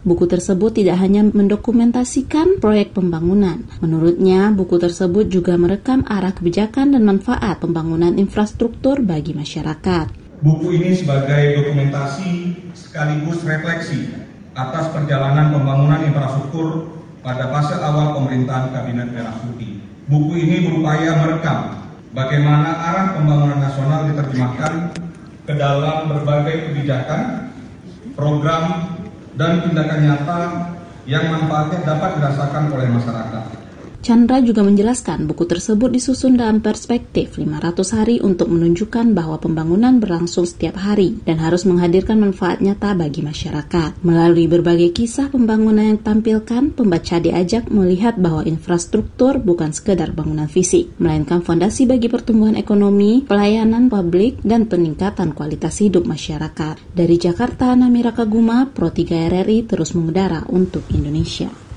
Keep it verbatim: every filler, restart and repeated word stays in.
Buku tersebut tidak hanya mendokumentasikan proyek pembangunan. Menurutnya, buku tersebut juga merekam arah kebijakan dan manfaat pembangunan infrastruktur bagi masyarakat. Buku ini sebagai dokumentasi sekaligus refleksi atas perjalanan pembangunan infrastruktur pada fase awal pemerintahan Kabinet Merah Putih. Buku ini berupaya merekam bagaimana arah pembangunan nasional diterjemahkan ke dalam berbagai kebijakan, program, dan tindakan nyata yang manfaatnya dapat dirasakan oleh masyarakat. Chandra juga menjelaskan buku tersebut disusun dalam perspektif lima ratus hari untuk menunjukkan bahwa pembangunan berlangsung setiap hari dan harus menghadirkan manfaat nyata bagi masyarakat. Melalui berbagai kisah pembangunan yang ditampilkan, pembaca diajak melihat bahwa infrastruktur bukan sekedar bangunan fisik, melainkan fondasi bagi pertumbuhan ekonomi, pelayanan publik, dan peningkatan kualitas hidup masyarakat. Dari Jakarta, Namira Kaguma, Pro tiga R R I terus mengudara untuk Indonesia.